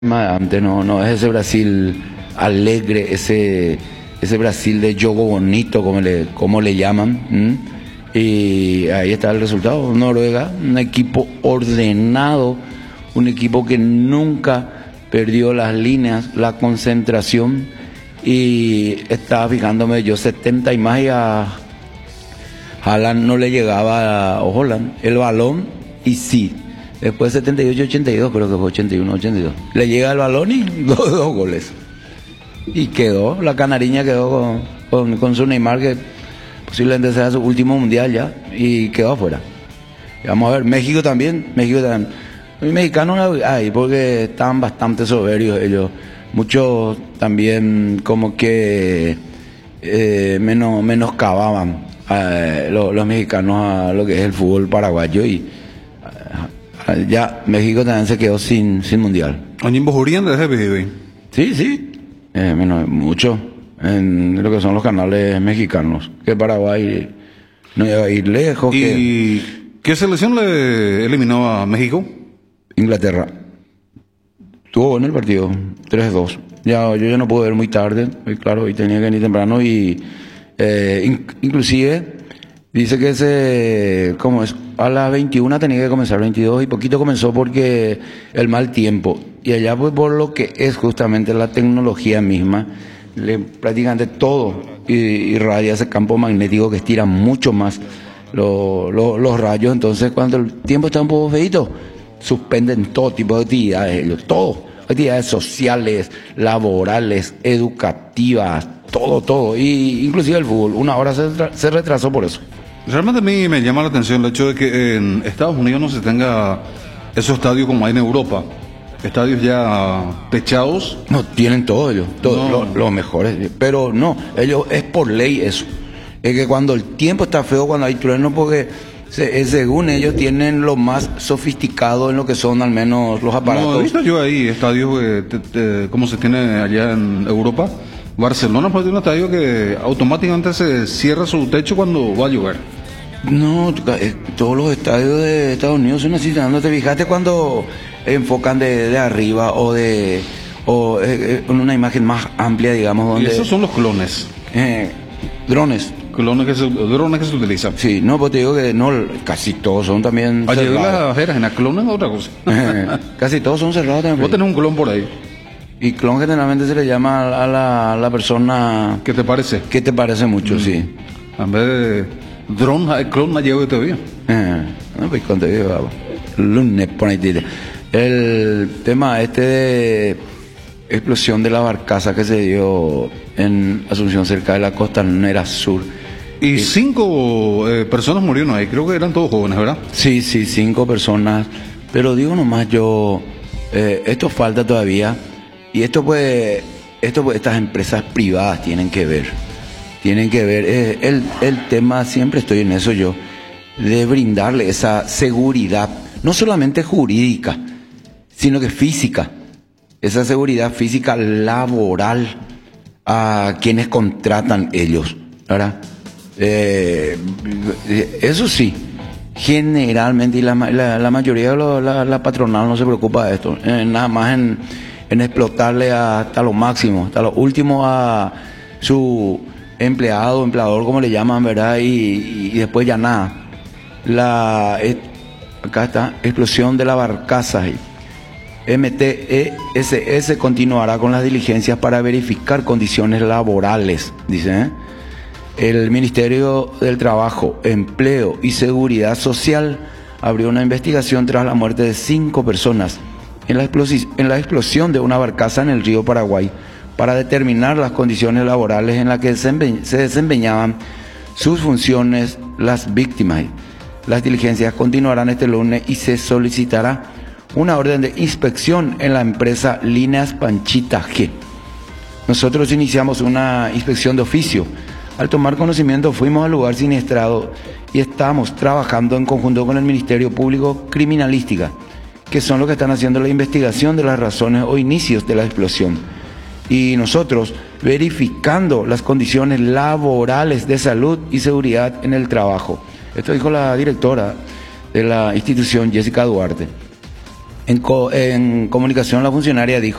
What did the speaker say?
Antes no es ese Brasil alegre, ese Brasil de juego bonito, como le llaman. Y ahí está el resultado. Noruega, un equipo ordenado, un equipo que nunca perdió las líneas, la concentración. Y estaba fijándome yo 70 y más, y a Haaland no le llegaba a Holland el balón, y sí. Después 78-82, creo que fue 81-82. Le llega el balón y dos goles. Y quedó, la canariña quedó con su Neymar, que posiblemente sea su último mundial ya, y quedó afuera. Y vamos a ver, México también. Los mexicanos hay, porque estaban bastante soberbios ellos. Muchos también como que menoscababan los mexicanos a lo que es el fútbol paraguayo, y ya México también se quedó sin mundial. Sí, mucho en lo que son los canales mexicanos, que Paraguay no iba a ir lejos. ¿Y qué selección le eliminó a México? Inglaterra. Estuvo bueno el partido, 3-2. Yo ya no pude ver muy tarde, y claro, y tenía que venir temprano, y inclusive dice que ¿cómo es? A las 21 tenía que comenzar, 22, y poquito comenzó porque el mal tiempo. Y allá, pues, por lo que es justamente la tecnología misma, prácticamente todo irradia ese campo magnético que estira mucho más los rayos. Entonces, cuando el tiempo está un poco feito, suspenden todo tipo de actividades, actividades sociales, laborales, educativas, todo, y inclusive el fútbol. Una hora se retrasó por eso. Realmente a mí me llama la atención el hecho de que en Estados Unidos no se tenga esos estadios como hay en Europa, estadios ya techados. No, tienen todo ellos, los mejores, pero no, ellos es por ley eso. Es que cuando el tiempo está feo, cuando hay trueno, porque según ellos tienen lo más sofisticado en lo que son al menos los aparatos. No, he visto yo ahí estadios como se tiene allá en Europa. Barcelona fue un estadio que automáticamente se cierra su techo cuando va a llover. No, todos los estadios de Estados Unidos son así. ¿No te fijaste cuando enfocan de arriba o en una imagen más amplia, digamos, donde... Y esos son los clones. Drones. Drones que se utilizan. Sí, no, pues te digo que no, casi todos son también cerrados. Las ajeras en la clona es otra cosa. Casi todos son cerrados también. Vos tenés un clon por ahí. Y clon generalmente se le llama a la persona... ¿Qué te parece? Que te parece mucho, sí. En vez de drone, el clon me llevo todavía. No, pues con te digo, lunes por ahí. El tema de explosión de la barcaza que se dio en Asunción, cerca de la costanera sur. Y 5 personas murieron ahí, creo que eran todos jóvenes, ¿verdad? Sí, 5 personas. Pero digo nomás yo, esto falta todavía. Y esto pues estas empresas privadas tienen que ver el tema. Siempre estoy en eso yo, de brindarle esa seguridad, no solamente jurídica, sino que física, esa seguridad física laboral a quienes contratan ellos, ¿verdad? Eso sí, generalmente, y la mayoría de la patronal no se preocupa de esto, nada más en explotarle hasta lo máximo, hasta lo último a su empleador, como le llaman, ¿verdad? Y después ya nada. Acá está, explosión de la barcaza. MTESS continuará con las diligencias para verificar condiciones laborales, dice. El Ministerio del Trabajo, Empleo y Seguridad Social abrió una investigación tras la muerte de 5 personas en la explosión de una barcaza en el río Paraguay, para determinar las condiciones laborales en las que se desempeñaban sus funciones las víctimas. Las diligencias continuarán este lunes y se solicitará una orden de inspección en la empresa Líneas Panchita G. Nosotros iniciamos una inspección de oficio. Al tomar conocimiento fuimos al lugar siniestrado y estamos trabajando en conjunto con el Ministerio Público Criminalística, que son los que están haciendo la investigación de las razones o inicios de la explosión. Y nosotros verificando las condiciones laborales de salud y seguridad en el trabajo. Esto dijo la directora de la institución, Jessica Duarte. En comunicación, la funcionaria dijo